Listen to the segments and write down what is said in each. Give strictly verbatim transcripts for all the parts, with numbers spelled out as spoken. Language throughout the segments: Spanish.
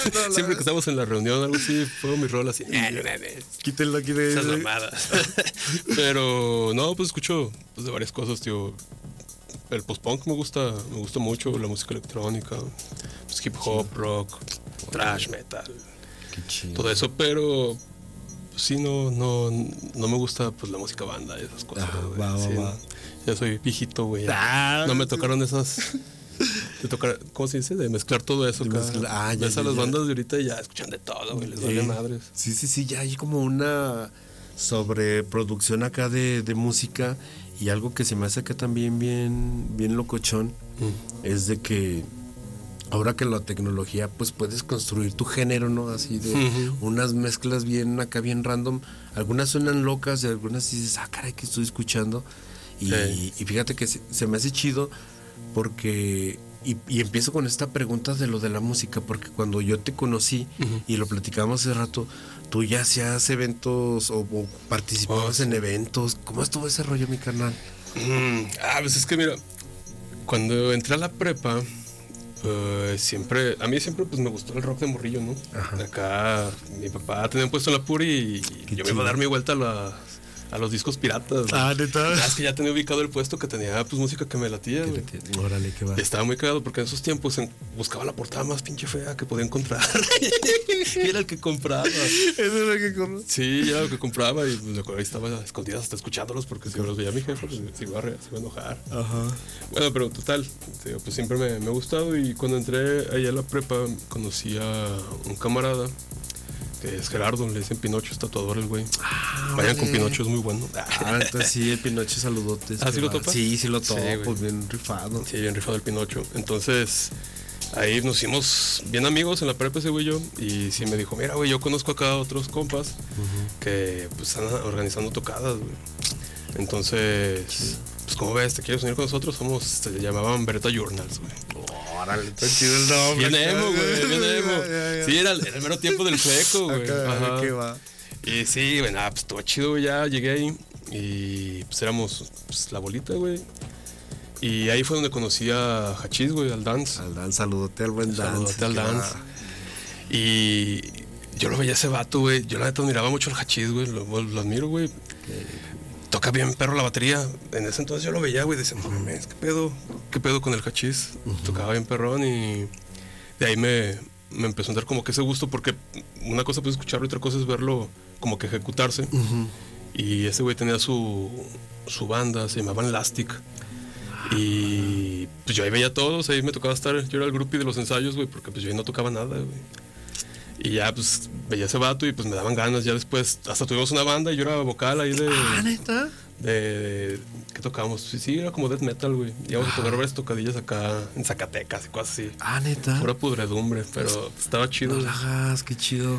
no, Siempre que estamos en la reunión, algo así, pongo mi rol así. Quítenlo aquí de esas mamadas. Pero no, pues escucho pues, de varias cosas, tío. El post-punk me gusta, me gusta mucho, la música electrónica, pues, hip hop, rock, thrash metal, Qué chido. todo eso, pero pues, sí, no, no, no me gusta pues la música banda y esas cosas. Ah, güey. va, va, Sí, va. ya soy viejito, güey. Ah, No me tocaron esas. De tocar, ¿cómo se dice? De mezclar todo eso. De Acá. mezclar- ah, ya, Ves ya, a las ya. bandas de ahorita y ya escuchan de todo, güey. Les vale Eh, madres. Sí, sí, sí, ya hay como una sobreproducción acá de, de música y algo que se me hace acá también bien, bien locochón Mm. es de que ahora que la tecnología pues puedes construir tu género, ¿no? Así de Ujú. unas mezclas bien acá bien random, algunas suenan locas y algunas dices, ah, caray, que estoy escuchando y, Sí. y fíjate que se, se me hace chido porque y, y empiezo con esta pregunta de lo de la música, porque cuando yo te conocí Ujú. y lo platicábamos hace rato, tú ya hacías eventos o, o participabas Oh, en sí. eventos. ¿Cómo estuvo ese rollo, mi carnal? Mm, ah, pues es que mira, cuando entré a la prepa, eh, siempre, a mí siempre pues me gustó el rock de morrillo, ¿no? Ajá. Acá mi papá tenía un puesto en la Puri y Qué yo me iba chido. a dar mi vuelta a, la- a los discos piratas. güey. Ah, ¿neta? Ah, es que ya tenía ubicado el puesto que tenía pues música que me latía, güey. Órale, qué va. Estaba muy cagado porque en esos tiempos en- buscaba la portada más pinche fea que podía encontrar. Y era el que compraba. Eso es lo que corro. Sí, era lo que compraba y pues, ahí estaba a escondidas hasta escuchándolos porque si me los veía mi jefe, pues se iba a, re- se iba a enojar. Ajá. Bueno, pero total, digo, pues siempre me, me ha gustado y cuando entré ahí a la prepa conocí a un camarada que es Gerardo, le dicen Pinocho, es tatuador el güey. Ah, Vayan con órale. Pinocho, es muy bueno. Ah, entonces sí, el Pinocho saludotes. ¿Ah, que sí lo va. topas? Sí, sí lo Sí, topo, güey. pues bien rifado. Sí, bien rifado el Pinocho. Entonces, ahí nos hicimos bien amigos en la prepa ese güey y yo. Y sí me dijo, mira, güey, yo conozco acá a otros compas que pues están organizando tocadas, güey. Entonces, pues como ves, ¿te quieres unir con nosotros? Somos, se llamaban Beretta Journals, güey. Órale, está chido el nombre. Bien emo, güey, bien emo. Ya, ya, ya. Sí, era, el- era el mero tiempo del sueco, güey. Acá, Ajá. ¿qué va? Y sí, güey, nada, pues todo chido, güey, ya llegué ahí y pues éramos pues, la bolita, güey. Y ahí fue donde conocí a Hachís, güey, al dance. Al Dan, saludote al buen Dan. Saludote al dance. Y yo lo veía ese vato, güey. Yo la neta admiraba mucho al Hachís, güey. Lo, lo admiro, güey. Toca bien perro la batería. En ese entonces yo lo veía, güey. Decía, no mames, ¿qué pedo? ¿Qué pedo con el Hachís? Tocaba bien perrón y de ahí me, me empezó a dar como que ese gusto porque una cosa pues escucharlo y otra cosa es verlo como que ejecutarse. Y ese güey tenía su, su banda, se llamaban Elastic. Y pues yo ahí veía a todos, ahí me tocaba estar, yo era el groupie de los ensayos, güey, porque pues yo ahí no tocaba nada, güey. Y ya pues veía ese vato y pues me daban ganas, ya después hasta tuvimos una banda y yo era vocal ahí de... Ah, ¿neta? de, de ¿qué tocábamos? Sí, sí, era como death metal, güey. Íbamos a tocar varias tocadillas acá en Zacatecas y cosas así. Ah, ¿neta? Pura pudredumbre, pero estaba chido. No la hagas, qué chido.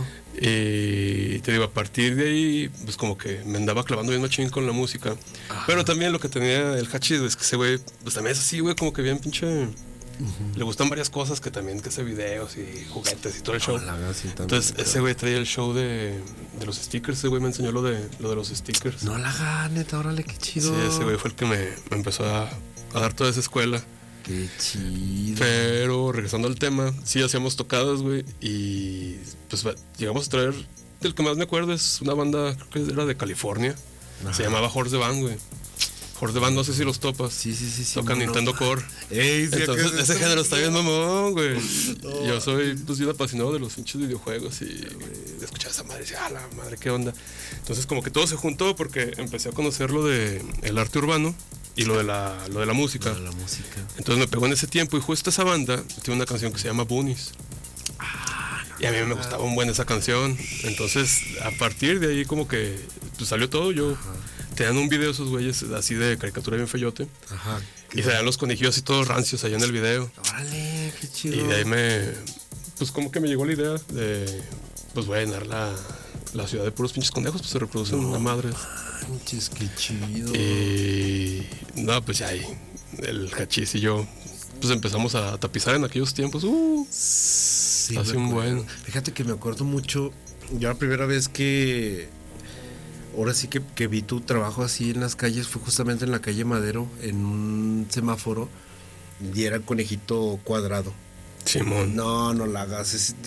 Y te digo, a partir de ahí, pues como que me andaba clavando bien machín con la música. Pero también lo que tenía el Hachis es que ese güey, pues también es así, güey, como que bien pinche... Le gustan varias cosas que también, que hace videos y juguetes y todo el show. No la hagas, sí, también, Entonces pero- ese güey traía el show de, de los stickers, ese güey me enseñó lo de, lo de los stickers. No la hagas, neta, órale, qué chido. Sí, ese güey fue el que me, me empezó a, a dar toda esa escuela. Qué chido. Pero regresando al tema, sí hacíamos tocadas, güey, y pues va- llegamos a traer, del que más me acuerdo es una banda, creo que era de California, Ajá. se llamaba Horse the Band, güey. Horse the Band, no sé si los topas. Sí, sí, sí, sí. Tocan no, Nintendo no. Core. Ey, sí, Entonces, acá- ese género está bien mamón, güey. No. Yo soy, pues, bien apasionado de los pinches videojuegos y de escuchar esa madre y decir, ah, la madre, qué onda. Entonces, como que todo se juntó porque empecé a conocer lo de el arte urbano y lo de la, lo de la música. No, la música. Entonces me pegó en ese tiempo y justo esa banda tiene una canción que se llama Boonies. Y a mí me gustaba un buen esa canción. Entonces, a partir de ahí como que pues, salió todo. Yo tenían un video esos güeyes así de caricatura bien feyote. Ajá. Y salían los conejillos así todos rancios allá en el video. Órale, qué chido. Y de ahí me, pues como que me llegó la idea de, pues voy a llenar la, la ciudad de puros pinches conejos, pues se reproducen una madre. Manches, qué chido. Y no, pues ya ahí, el Hachís y yo, pues empezamos a tapizar en aquellos tiempos. Uh, Sí, hace me un acuerdo. buen. Fíjate que me acuerdo mucho. Yo la primera vez que. Ahora sí que, que vi tu trabajo así en las calles fue justamente en la calle Madero, en un semáforo, y era el conejito cuadrado. Simón. No, no la hagas. es-